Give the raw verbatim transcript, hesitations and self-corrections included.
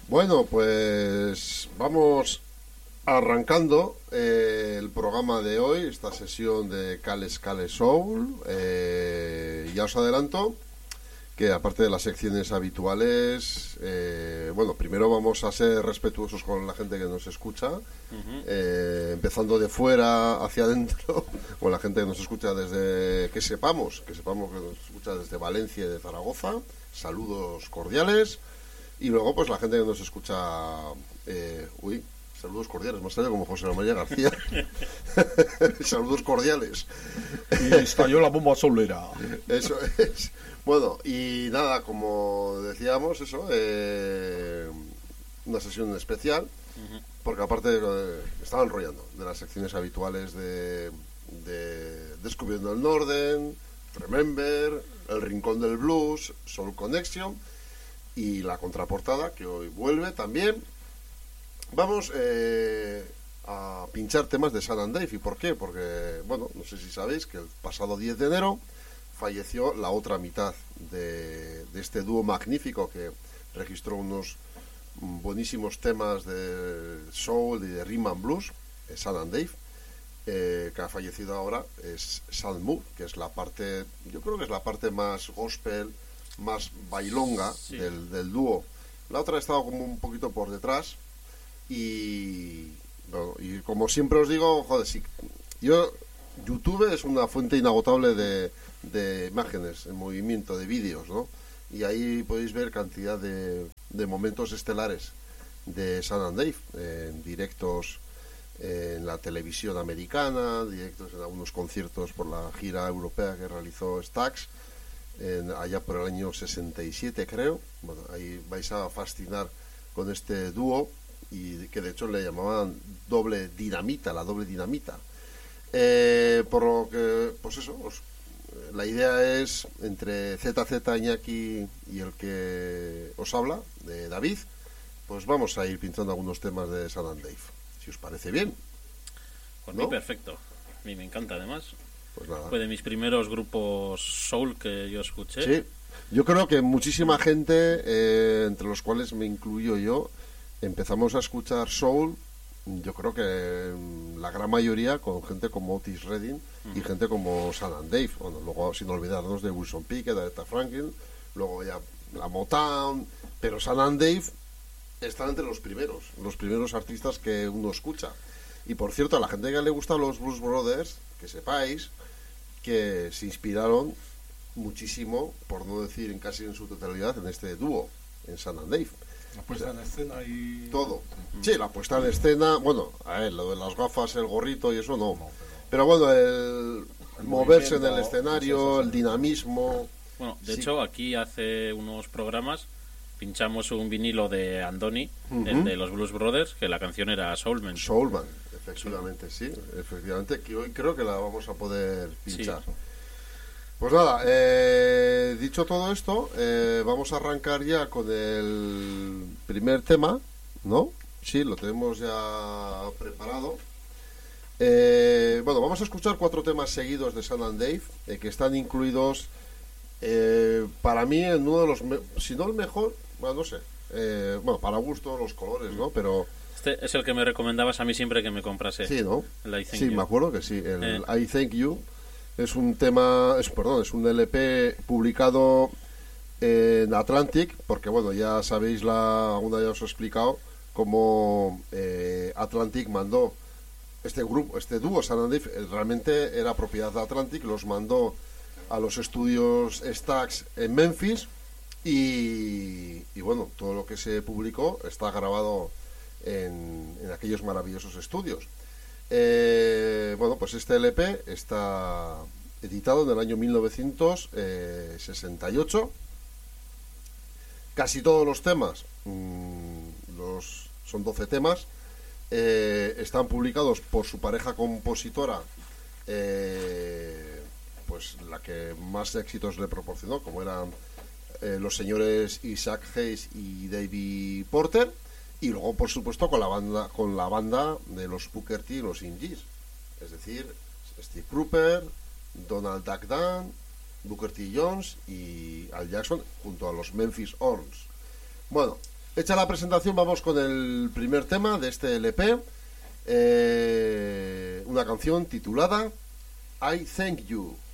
Bueno, pues vamos arrancando eh, el programa de hoy, esta sesión de Cales Cales Soul. Eh, ya os adelanto que aparte de las secciones habituales, eh, bueno, primero vamos a ser respetuosos con la gente que nos escucha, uh-huh. eh, empezando de fuera hacia adentro, con la gente que nos escucha desde, que sepamos, que sepamos que nos escucha desde Valencia y de Zaragoza, saludos cordiales, y luego pues la gente que nos escucha, eh, uy, saludos cordiales, más allá como José María García, saludos cordiales. Y estalló la bomba solera. Eso es. Bueno, y nada, como decíamos, eso, eh, una sesión especial, uh-huh. porque aparte eh, estaba enrollando de las secciones habituales de, de Descubriendo el Norden, Remember, El Rincón del Blues, Soul Connection y la contraportada, que hoy vuelve también. Vamos eh, a pinchar temas de Sun and Dave. ¿Y por qué? Porque, bueno, no sé si sabéis que el pasado diez de enero falleció la otra mitad de, de este dúo magnífico que registró unos buenísimos temas de soul y de rhythm and blues, Sun and Dave. Eh, que ha fallecido ahora es Sun Moore, que es la parte, yo creo que es la parte más gospel, más bailonga, sí. del, del dúo. La otra ha estado como un poquito por detrás y, bueno, y como siempre os digo, joder, si yo YouTube es una fuente inagotable de, de imágenes en movimiento, de vídeos, ¿no? Y ahí podéis ver cantidad de, de momentos estelares de Sun and Dave, eh, en directos eh, en la televisión americana, directos en algunos conciertos por la gira europea que realizó Stax, en, allá por el año sesenta y siete, creo. Bueno, ahí vais a fascinar con este dúo, y que de hecho le llamaban doble dinamita, la doble dinamita. Eh, por lo que, pues eso, os, la idea es entre Z Z, Iñaki y el que os habla, de David, pues vamos a ir pintando algunos temas de Sun and Dave, si os parece bien. Por ¿no? mí perfecto, a mí me encanta además. Pues nada. Fue de mis primeros grupos soul que yo escuché. Sí, yo creo que muchísima gente, eh, entre los cuales me incluyo yo, empezamos a escuchar soul. Yo creo que la gran mayoría con gente como Otis Redding uh-huh. y gente como Sun and Dave. Bueno, luego sin olvidarnos de Wilson Pickett, de Aretha Franklin, luego ya la Motown, pero Sun and Dave están entre los primeros, los primeros artistas que uno escucha. Y por cierto, a la gente que le gustan los Blues Brothers, que sepáis que se inspiraron muchísimo, por no decir en casi en su totalidad, en este dúo, en Sun and Dave. La puesta en escena y... Todo. Sí, la puesta en escena, bueno, a ver, lo de las gafas, el gorrito y eso no. no pero... pero bueno, el, el moverse en el escenario, el dinamismo... Bueno, de sí. hecho, aquí hace unos programas pinchamos un vinilo de Andoni, uh-huh. el de los Blues Brothers, que la canción era Soulman. Soulman, efectivamente, sí. Efectivamente, que hoy creo que la vamos a poder pinchar. Sí. Pues nada, eh, dicho todo esto, eh, vamos a arrancar ya con el primer tema, ¿no? Sí, lo tenemos ya preparado. Eh, bueno, vamos a escuchar cuatro temas seguidos de Sun and Dave, eh, que están incluidos, eh, para mí, en uno de los, me- si no el mejor, bueno, no sé, eh, bueno, para gusto los colores, ¿no? Pero... Este es el que me recomendabas a mí siempre que me comprase. Sí, ¿no? El I Thank Sí, You. me acuerdo que sí, el Eh. I Thank You. Es un tema, es, perdón, es un L P publicado en Atlantic, porque bueno, ya sabéis, la alguna ya os he explicado cómo eh, Atlantic mandó este grupo, este dúo Sun and Dave, realmente era propiedad de Atlantic, los mandó a los estudios Stax en Memphis y, y bueno, todo lo que se publicó está grabado en, en aquellos maravillosos estudios. Eh, bueno, pues este L P está editado en el año mil novecientos sesenta y ocho. Casi todos los temas, mmm, los, son doce temas, eh, están publicados por su pareja compositora, eh, pues la que más éxitos le proporcionó, como eran eh, los señores Isaac Hayes y Davey Porter. Y luego, por supuesto, con la banda con la banda de los Booker T y los Injis, es decir, Steve Cropper, Donald Duck Dunn, Booker T. Jones y Al Jackson, junto a los Memphis Horns. Bueno, hecha la presentación, vamos con el primer tema de este L P. Eh, una canción titulada I Thank You.